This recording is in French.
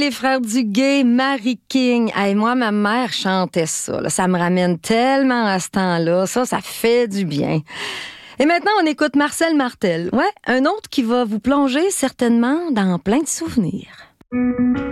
les frères Duguay, Marie King. Hey, moi, ma mère chantait ça. Là. Ça me ramène tellement à ce temps-là. Ça fait du bien. Et maintenant, on écoute Marcel Martel. Ouais, un autre qui va vous plonger certainement dans plein de souvenirs.